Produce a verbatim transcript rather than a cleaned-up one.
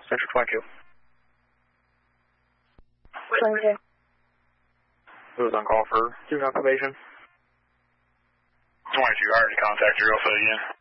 Central twenty-two. twenty-two. Who was on call for do not probation? twenty-two, I already contacted your Alpha again.